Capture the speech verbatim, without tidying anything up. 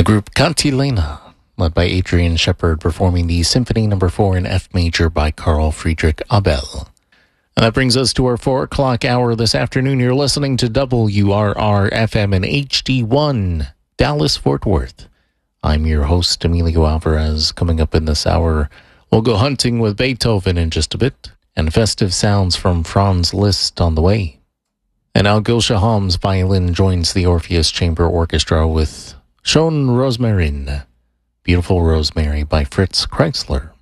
group Cantilena, led by Adrian Shepard, performing the Symphony Number four in F Major by Carl Friedrich Abel. And that brings us to our four o'clock hour this afternoon. You're listening to W R R F M and H D one, Dallas-Fort Worth. I'm your host, Emilio Alvarez. Coming up in this hour, we'll go hunting with Beethoven in just a bit, and festive sounds from Franz Liszt on the way. And now Gil Shaham's violin joins the Orpheus Chamber Orchestra with Schon Rosmarin, Beautiful Rosemary by Fritz Kreisler.